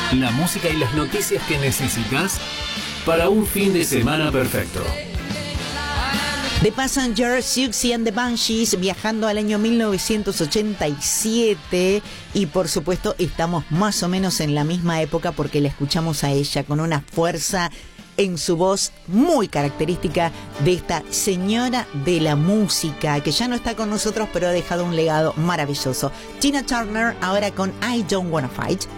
La música y las noticias que necesitas para un fin de semana perfecto. The Passengers, Siouxsie and the Banshees, viajando al año 1987, y por supuesto estamos más o menos en la misma época porque la escuchamos a ella con una fuerza en su voz muy característica de esta señora de la música que ya no está con nosotros pero ha dejado un legado maravilloso. Tina Turner ahora con I Don't Wanna Fight.